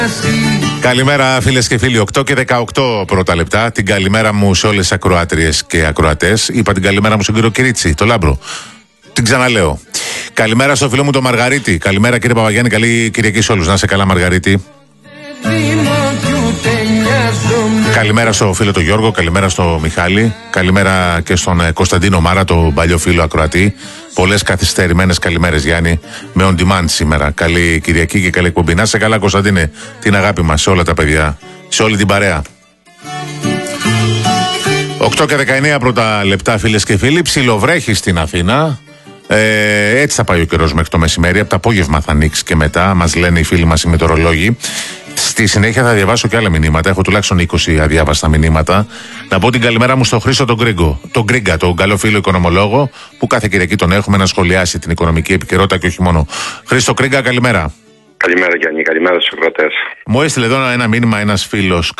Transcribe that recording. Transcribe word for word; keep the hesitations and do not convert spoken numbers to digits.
Καλημέρα φίλες και φίλοι, οκτώ και δεκαοκτώ πρώτα λεπτά. Την καλημέρα μου σε όλες τις ακροάτριες και ακροατές. Είπα την καλημέρα μου στον κύριο Κυρίτσι, το Λάμπρο. Την ξαναλέω. Καλημέρα στο φίλο μου το Μαργαρίτη. Καλημέρα κύριε Παπαγιάννη, καλή Κυριακή σε όλους. Να είσαι καλά Μαργαρίτη. Καλημέρα στο φίλο τον Γιώργο, καλημέρα στο Μιχάλη. Καλημέρα και στον Κωνσταντίνο Μάρα, τον παλιό φίλο ακροατή. Πολλές καθυστερημένες καλημέρες Γιάννη, με on demand σήμερα. Καλή Κυριακή και καλή εκπομπή. Να σε καλά Κωνσταντίνε, την αγάπη μας σε όλα τα παιδιά, σε όλη την παρέα. οκτώ και δεκαεννέα πρώτα λεπτά φίλες και φίλοι. Ψιλοβρέχει στην Αθήνα. Ε, έτσι θα πάει ο καιρός μέχρι το μεσημέρι. Από το απόγευμα θα ανοίξει και μετά, μας λένε οι φίλοι μας οι μετεωρολόγοι. Στη συνέχεια θα διαβάσω και άλλα μηνύματα. Έχω τουλάχιστον είκοσι αδιάβαστα μηνύματα. Να πω την καλημέρα μου στον Χρήστο τον Γκρίγκο, τον Γκρίγκα, τον καλό φίλο οικονομολόγο, που κάθε Κυριακή τον έχουμε να σχολιάσει την οικονομική επικαιρότητα και όχι μόνο. Χρήστο Γκρίγκα, καλημέρα. Καλημέρα Γιάννη, καλημέρα στους ακροατές. Μου έστειλε εδώ ένα μήνυμα ένας φίλος,